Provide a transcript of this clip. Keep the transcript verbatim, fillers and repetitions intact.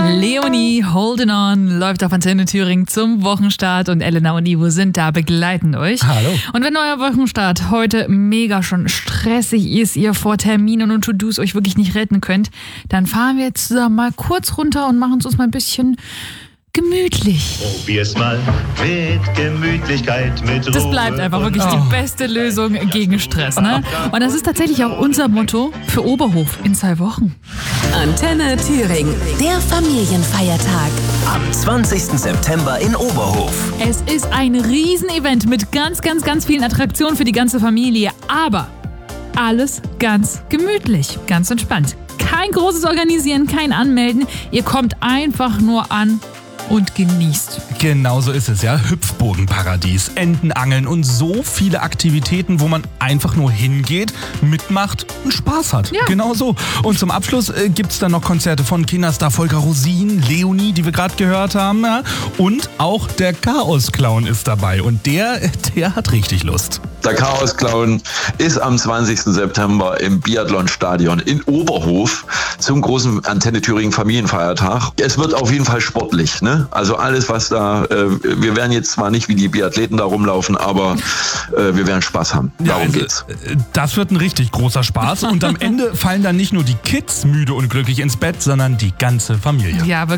Leonie, Holding On, läuft auf Antenne Thüringen zum Wochenstart und Elena und Ivo sind da, begleiten euch. Hallo. Und wenn euer Wochenstart heute mega schon stressig ist, ihr vor Terminen und To-Dos euch wirklich nicht retten könnt, dann fahren wir jetzt zusammen mal kurz runter und machen es uns mal ein bisschen gemütlich. Probier's mal mit Gemütlichkeit, mit Ruhe. Das bleibt einfach wirklich Oh. die beste Lösung gegen Stress, ne? Und das ist tatsächlich auch unser Motto für Oberhof in zwei Wochen. Antenne Thüringen, der Familienfeiertag. Am zwanzigsten September in Oberhof. Es ist ein Riesenevent mit ganz, ganz, ganz vielen Attraktionen für die ganze Familie, aber alles ganz gemütlich, ganz entspannt. Kein großes Organisieren, kein Anmelden, ihr kommt einfach nur an und genießt. Genau so ist es, ja. Hüpfburgenparadies, Entenangeln und so viele Aktivitäten, wo man einfach nur hingeht, mitmacht und Spaß hat. Ja. Genau so. Und zum Abschluss äh, gibt es dann noch Konzerte von Kinderstar Volker Rosin, Leonie, die wir gerade gehört haben. Ja? Und auch der Chaos-Clown ist dabei. Und der, der hat richtig Lust. Der Chaos-Clown ist am zwanzigsten September im Biathlon-Stadion in Oberhof zum großen Antenne Thüringen Familienfeiertag. Es wird auf jeden Fall sportlich, ne? Also alles, was da, äh, wir werden jetzt zwar nicht wie die Biathleten da rumlaufen, aber äh, wir werden Spaß haben. Darum also, geht's. äh, Das wird ein richtig großer Spaß. Und am Ende fallen dann nicht nur die Kids müde und glücklich ins Bett, sondern die ganze Familie. Ja,